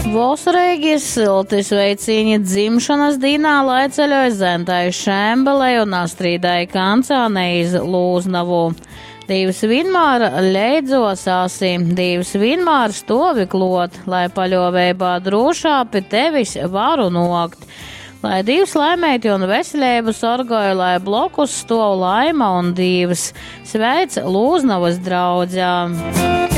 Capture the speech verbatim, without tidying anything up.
Vosreigis silti sveiciņi dzimšanas dienā, lai ceļoja Zentai Šembelei un Astrīdai Kancānei iz Lūznavu. Dīvs vienmēr leidzos asī, dīvs vienmēr stovi klot, lai paļoveibā drošā pie tevis varu nokt. Lai Dīvs laimēti un veselību sorgoja, lai blokus stov laima un Dīvs sveic Lūznavas draudzā.